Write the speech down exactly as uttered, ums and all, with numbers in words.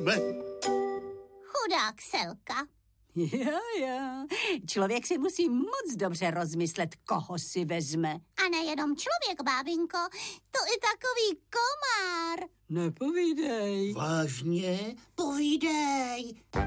Chudák Selka. Jo, jo. Člověk si musí moc dobře rozmyslet, koho si vezme. A nejenom člověk, bábinko, to i takový komár. Nepovídej. Vážně? Povídej.